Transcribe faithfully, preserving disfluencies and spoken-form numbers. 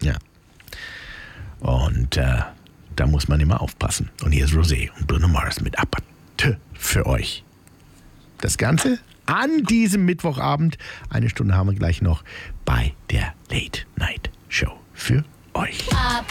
Ja. Und äh, da muss man immer aufpassen. Und hier ist Rosé und Bruno Mars mit Apathe für euch. Das Ganze an diesem Mittwochabend. Eine Stunde haben wir gleich noch bei der Late Night Show für euch. Ab